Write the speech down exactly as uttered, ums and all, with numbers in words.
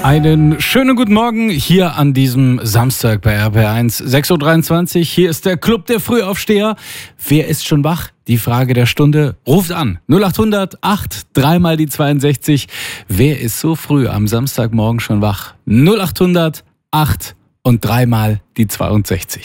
Einen schönen guten Morgen hier an diesem Samstag bei R P R eins, sechs Uhr dreiundzwanzig. Hier ist der Club der Frühaufsteher. Wer ist schon wach? Die Frage der Stunde. Ruft an. null acht hundert acht, dreimal die zweiundsechzig. Wer ist so früh am Samstagmorgen schon wach? null acht hundert acht und dreimal die zweiundsechzig.